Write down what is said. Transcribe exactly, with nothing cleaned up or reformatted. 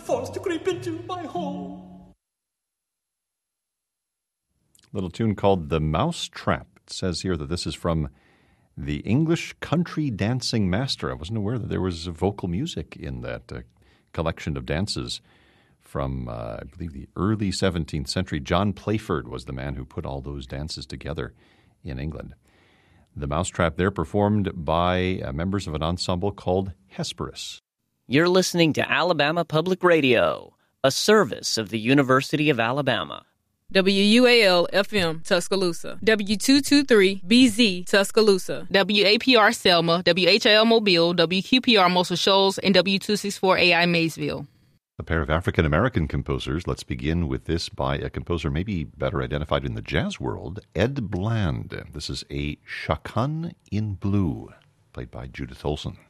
forced to creep into my home. Little tune called The Mouse Trap. It says here that this is from the English Country Dancing Master. I wasn't aware that there was vocal music in that uh, collection of dances from, uh, I believe, the early seventeenth century. John Playford was the man who put all those dances together in England. The Mousetrap there performed by uh, members of an ensemble called Hesperus. You're listening to Alabama Public Radio, a service of the University of Alabama. W U A L F M Tuscaloosa, W two twenty-three B Z Tuscaloosa, W A P R Selma, W H I L Mobile, W Q P R Muscle Shoals, and W two sixty-four A I Maysville. A pair of African-American composers. Let's begin with this by a composer maybe better identified in the jazz world, Ed Bland. This is a Chaconne in Blue, played by Judith Olson.